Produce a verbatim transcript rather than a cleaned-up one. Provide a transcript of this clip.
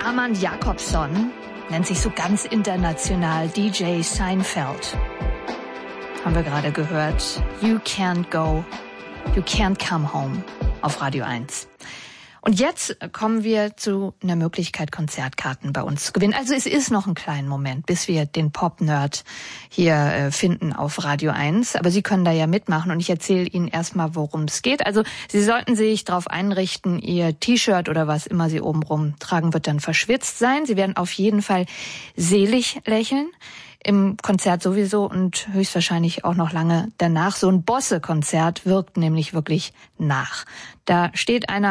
Armand Jacobson nennt sich so ganz international D J Seinfeld. Haben wir gerade gehört. You can't go, you can't come home auf Radio eins. Und jetzt kommen wir zu einer Möglichkeit, Konzertkarten bei uns zu gewinnen. Also es ist noch ein kleiner Moment, bis wir den Pop-Nerd hier äh, finden auf Radio eins. Aber Sie können da ja mitmachen und ich erzähle Ihnen erstmal, worum es geht. Also Sie sollten sich darauf einrichten, Ihr T-Shirt oder was immer Sie obenrum tragen, wird dann verschwitzt sein. Sie werden auf jeden Fall selig lächeln. Im Konzert sowieso und höchstwahrscheinlich auch noch lange danach. So ein Bosse-Konzert wirkt nämlich wirklich nach. Da steht einer